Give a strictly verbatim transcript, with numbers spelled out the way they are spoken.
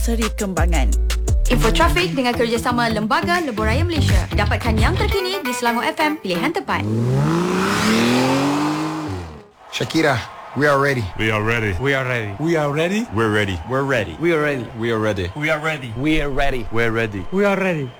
Seri Kembangan. Info trafik dengan kerjasama Lembaga Lebuh Raya Malaysia. Dapatkan yang terkini di Selangor F M, pilihan tepat. Shakira, we are ready. We are ready. We are ready. We are ready. We're ready. We're ready. We are ready. We are ready. We are ready. We are ready. We're ready. We are ready.